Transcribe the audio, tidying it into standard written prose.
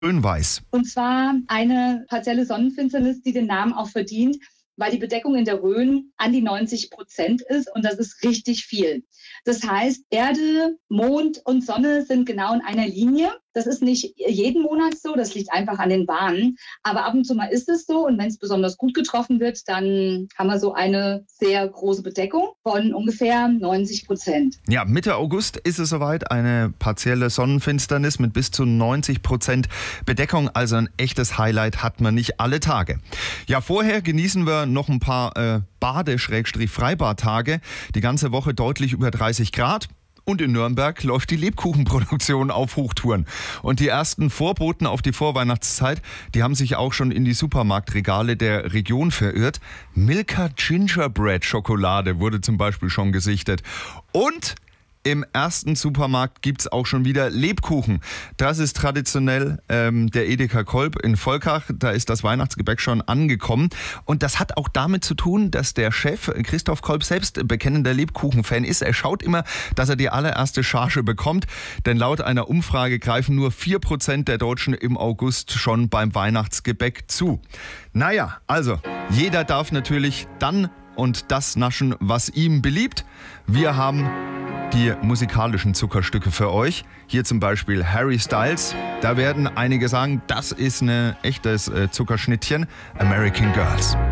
Grün-Weiß. Und zwar eine partielle Sonnenfinsternis, die den Namen auch verdient, weil die Bedeckung in der Rhön an die 90% ist und das ist richtig viel. Das heißt, Erde, Mond und Sonne sind genau in einer Linie. Das ist nicht jeden Monat so, das liegt einfach an den Bahnen. Aber ab und zu mal ist es so und wenn es besonders gut getroffen wird, dann haben wir so eine sehr große Bedeckung von ungefähr 90%. Ja, Mitte August ist es soweit, eine partielle Sonnenfinsternis mit bis zu 90% Bedeckung. Also ein echtes Highlight hat man nicht alle Tage. Ja, vorher genießen wir noch ein paar Bade-Freibad-Tage. Die ganze Woche deutlich über 30 Grad. Und in Nürnberg läuft die Lebkuchenproduktion auf Hochtouren. Und die ersten Vorboten auf die Vorweihnachtszeit, die haben sich auch schon in die Supermarktregale der Region verirrt. Milka Gingerbread Schokolade wurde zum Beispiel schon gesichtet. Und im ersten Supermarkt gibt's auch schon wieder Lebkuchen. Das ist traditionell der Edeka Kolb in Volkach. Da ist das Weihnachtsgebäck schon angekommen. Und das hat auch damit zu tun, dass der Chef Christoph Kolb selbst bekennender Lebkuchen-Fan ist. Er schaut immer, dass er die allererste Charge bekommt. Denn laut einer Umfrage greifen nur 4% der Deutschen im August schon beim Weihnachtsgebäck zu. Naja, also jeder darf natürlich dann und das naschen, was ihm beliebt. Wir haben die musikalischen Zuckerstücke für euch. Hier zum Beispiel Harry Styles. Da werden einige sagen, das ist ein echtes Zuckerschnittchen. American Girls.